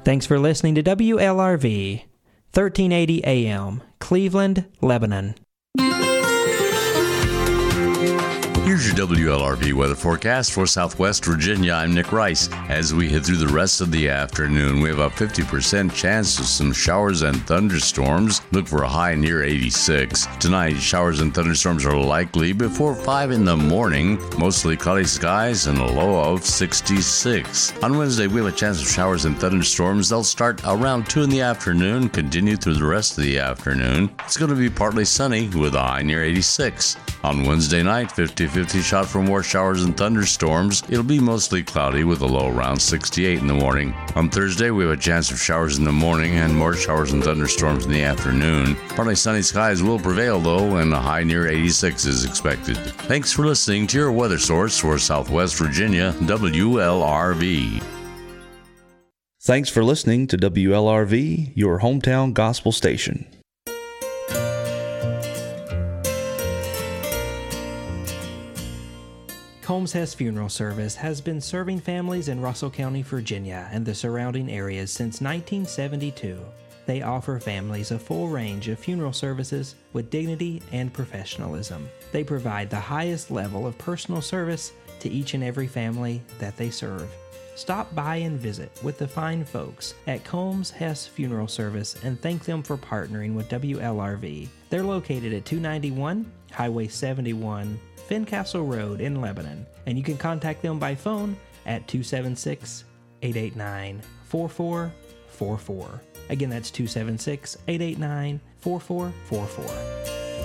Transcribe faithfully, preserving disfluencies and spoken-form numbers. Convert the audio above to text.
Thanks for listening to W L R V, thirteen eighty A M, Cleveland, Lebanon. Here's your W L R V weather forecast for Southwest Virginia. I'm Nick Rice. As we head through the rest of the afternoon, we have a fifty percent chance of some showers and thunderstorms. Look for a high near eighty-six. Tonight, showers and thunderstorms are likely before five in the morning. Mostly cloudy skies and a low of sixty-six. On Wednesday, we have a chance of showers and thunderstorms. They'll start around two in the afternoon, continue through the rest of the afternoon. It's going to be partly sunny with a high near eighty-six. On Wednesday night, fifty-fifty shot for more showers and thunderstorms. It'll be mostly cloudy with a low around sixty-eight in the morning. On Thursday, we have a chance of showers in the morning and more showers and thunderstorms in the afternoon. Partly sunny skies will prevail, though, and a high near eighty-six is expected. Thanks for listening to your weather source for Southwest Virginia, W L R V. Thanks for listening to W L R V, your hometown gospel station. Combs Hess Funeral Service has been serving families in Russell County, Virginia, and the surrounding areas since nineteen seventy-two. They offer families a full range of funeral services with dignity and professionalism. They provide the highest level of personal service to each and every family that they serve. Stop by and visit with the fine folks at Combs Hess Funeral Service and thank them for partnering with W L R V. They're located at two ninety-one Highway seventy-one, Fincastle Road in Lebanon, and you can contact them by phone at two seven six, eight eight nine, four four four four. Again, that's two seven six, eight eight nine, four four four four.